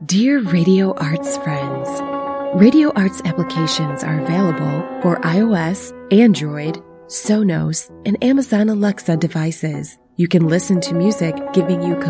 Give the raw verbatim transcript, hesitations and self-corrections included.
Dear Radio Arts friends, Radio Arts applications are available for iOS, Android, Sonos, and Amazon Alexa devices. You can listen to music giving you